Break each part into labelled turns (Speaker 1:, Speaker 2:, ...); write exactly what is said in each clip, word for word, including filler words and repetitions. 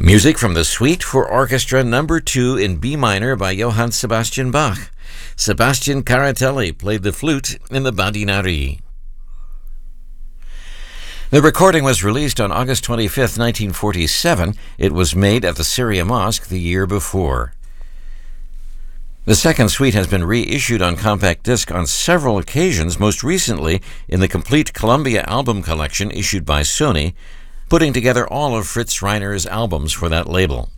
Speaker 1: Music from the Suite for Orchestra Number two in B minor by Johann Sebastian Bach. Sebastian Caratelli played the flute in the Badinari. The recording was released on August twenty-fifth, nineteen forty-seven. It was made at the Syria Mosque the year before. The second suite has been reissued on compact disc on several occasions, most recently in the complete Columbia album collection issued by Sony, putting together all of Fritz Reiner's albums for that label.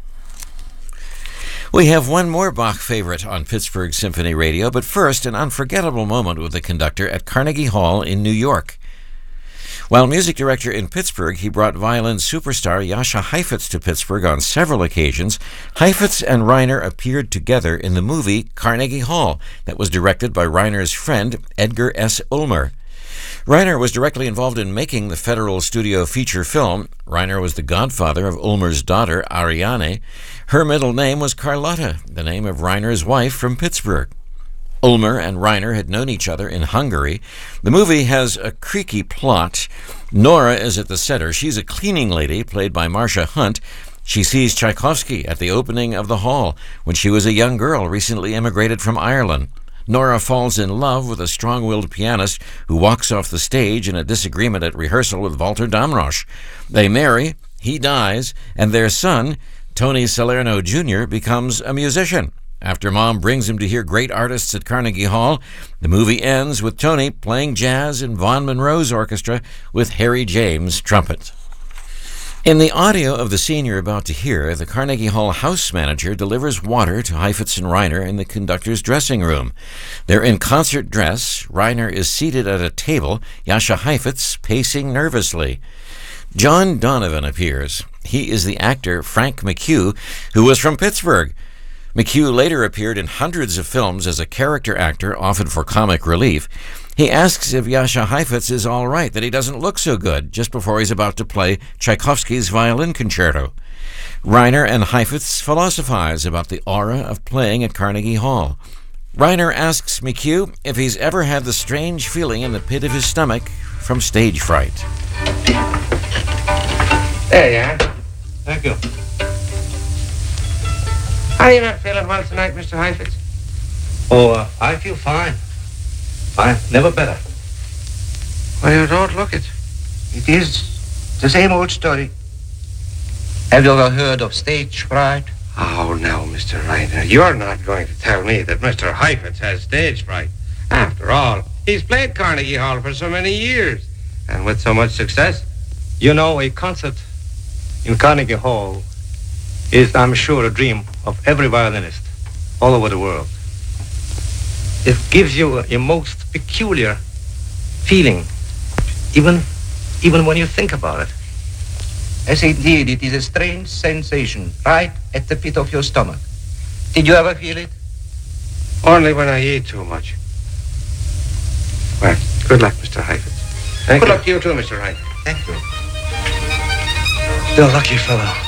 Speaker 1: We have one more Bach favorite on Pittsburgh Symphony Radio, but first, an unforgettable moment with the conductor at Carnegie Hall in New York. While music director in Pittsburgh, he brought violin superstar Jascha Heifetz to Pittsburgh on several occasions. Heifetz and Reiner appeared together in the movie Carnegie Hall that was directed by Reiner's friend Edgar S. Ulmer. Reiner was directly involved in making the Federal Studio feature film. Reiner was the godfather of Ulmer's daughter, Ariane. Her middle name was Carlotta, the name of Reiner's wife from Pittsburgh. Ulmer and Reiner had known each other in Hungary. The movie has a creaky plot. Nora is at the center. She's a cleaning lady, played by Marcia Hunt. She sees Tchaikovsky at the opening of the hall when she was a young girl recently immigrated from Ireland. Nora falls in love with a strong-willed pianist who walks off the stage in a disagreement at rehearsal with Walter Damrosch. They marry, he dies, and their son, Tony Salerno Junior, becomes a musician. After Mom brings him to hear great artists at Carnegie Hall, the movie ends with Tony playing jazz in Vaughn Monroe's orchestra with Harry James trumpet. In the audio of the scene you're about to hear, the Carnegie Hall house manager delivers water to Heifetz and Reiner in the conductor's dressing room. They're in concert dress. Reiner is seated at a table, Jascha Heifetz pacing nervously. John Donovan appears. He is the actor Frank McHugh, who was from Pittsburgh. McHugh later appeared in hundreds of films as a character actor, often for comic relief. He asks if Jascha Heifetz is all right, that he doesn't look so good, just before he's about to play Tchaikovsky's violin concerto. Reiner and Heifetz philosophize about the aura of playing at Carnegie Hall. Reiner asks McHugh if he's ever had the strange feeling in the pit of his stomach from stage fright.
Speaker 2: There you are.
Speaker 3: Thank you.
Speaker 2: Are you not feeling well tonight, Mister Heifetz?
Speaker 3: Oh, uh, I feel fine. Fine. Never better.
Speaker 2: Well, you don't look it.
Speaker 3: It is the same old story. Have you ever heard of stage fright?
Speaker 2: Oh, now, Mister Reiner, you're not going to tell me that Mister Heifetz has stage fright. After all, he's played Carnegie Hall for so many years, and with so much success.
Speaker 3: You know, a concert in Carnegie Hall is, I'm sure, a dream of every violinist all over the world. It gives you a, a most peculiar feeling, even, even when you think about it. Yes, indeed, it is a strange sensation right at the pit of your stomach. Did you ever feel it?
Speaker 2: Only when I eat too much. Well, good luck, Mister Heifetz. Thank
Speaker 3: Good
Speaker 2: you.
Speaker 3: luck to you too, Mister Reiner.
Speaker 2: Thank you.
Speaker 3: You're a lucky fellow.